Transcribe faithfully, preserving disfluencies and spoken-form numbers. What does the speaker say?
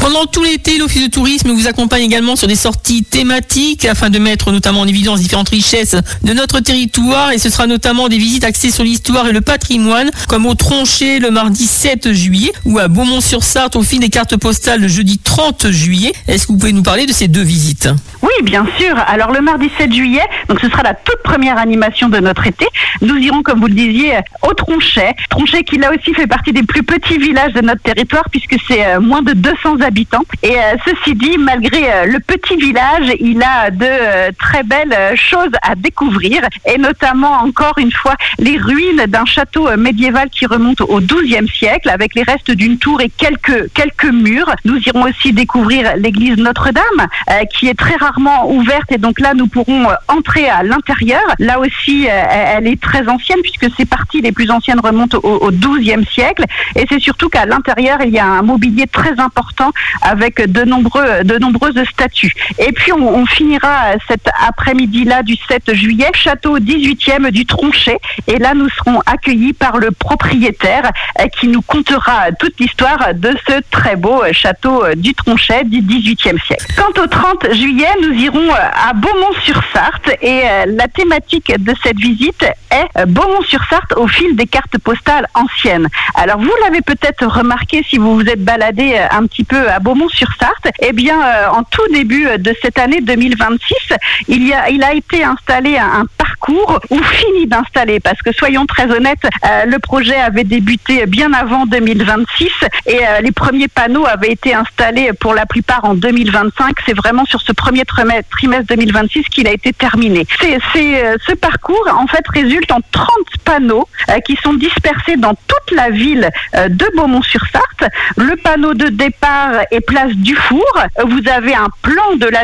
Pendant tout l'été, l'Office de tourisme vous accompagne également sur des sorties thématiques afin de mettre notamment en évidence différentes richesses de notre territoire, et ce sera notamment des visites axées sur l'histoire et le patrimoine, comme au Tronchet le mardi sept juillet ou à Beaumont-sur-Sarthe au fil des cartes postales le jeudi trente juillet. Est-ce que vous pouvez nous parler de ces deux visites ? Oui, bien sûr. Alors le mardi sept juillet, donc ce sera la toute première animation de notre été. Nous irons, comme vous le disiez, au Tronchet. Tronchet qui là aussi fait partie des plus petits villages de notre territoire puisque c'est euh, moins de deux cents habitants. Et euh, ceci dit, malgré euh, le petit village, il a de euh, très belles euh, choses à découvrir, et notamment encore une fois les ruines d'un château euh, médiéval qui remonte au douzième siècle avec les restes d'une tour et quelques quelques murs. Nous irons aussi découvrir l'église Notre-Dame euh, qui est très rarement ouverte, et donc là nous pourrons euh, entrer à l'intérieur. Là aussi euh, elle est très ancienne puisque ces parties les plus anciennes remontent au, au douzième siècle, et c'est surtout qu'à l'intérieur il y a un mobilier très important avec de nombreux de nombreuses statues. Et puis on, on finira cet après-midi-là du sept juillet, château dix-huitième du Tronchet, et là nous serons accueillis par le propriétaire euh, qui nous contera toute l'histoire de ce très beau château euh, du Tronchet du dix-huitième siècle. Quant au trente juillet, nous irons euh, à Beaumont-sur-Sarthe, et euh, la thématique de cette visite est euh, Beaumont-sur-Sarthe au fil des cartes postales anciennes. Alors vous l'avez peut-être remarqué si vous vous êtes baladé euh, un petit peu à Beaumont-sur-Sarthe, eh bien euh, en tout début de cette année deux mille vingt-six, il y a il a été installé un, un parcours, ou fini d'installer, parce que soyons très honnêtes, euh, le projet avait débuté bien avant deux mille vingt-six, et euh, les premiers panneaux avaient été installés pour la plupart en deux mille vingt-cinq. C'est vraiment sur ce premier trimestre, trimestre deux mille vingt-six qu'il a été terminé. C'est, c'est, euh, ce parcours en fait résulte en trente panneaux euh, qui sont dispersés dans toute la ville euh, de Beaumont-sur-Sarthe. Le panneau de départ est place du Four. Vous avez un plan de la